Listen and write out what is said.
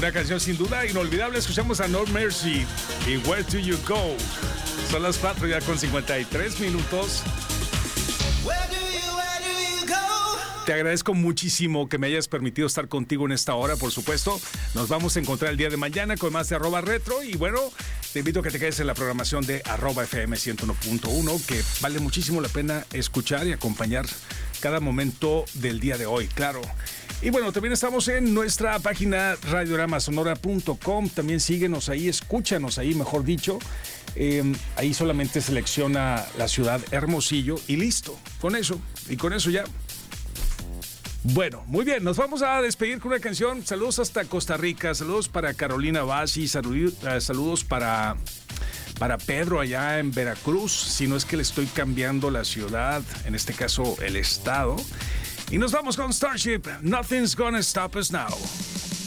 Una canción sin duda inolvidable. Escuchamos a No Mercy y Where Do You Go. Son las 4 ya con 53 minutos. Te agradezco muchísimo que me hayas permitido estar contigo en esta hora, por supuesto. Nos vamos a encontrar el día de mañana con más de @retro. Y bueno, te invito a que te quedes en la programación de @FM 101.1, que vale muchísimo la pena escuchar y acompañar cada momento del día de hoy, claro. Y bueno, también estamos en nuestra página radiogramasonora.com. También síguenos ahí, escúchanos ahí, mejor dicho. Ahí solamente selecciona la ciudad Hermosillo y listo, con eso. Y con eso ya. Bueno, muy bien, nos vamos a despedir con una canción. Saludos hasta Costa Rica, saludos para Carolina Bassi, saludos para Pedro allá en Veracruz, si no es que le estoy cambiando la ciudad, en este caso el estado. Y nos vamos con Starship, Nothing's Gonna Stop Us Now.